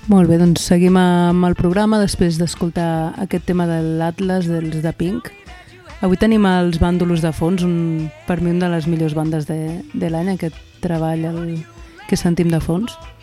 Molt bé, doncs seguim amb el programa després d'escoltar aquest tema de l'Atlas dels de Pink. Avui tenim els Bàndolos de fons, per mi una de les millors bandes de l'any, aquest treball que sentim de fons.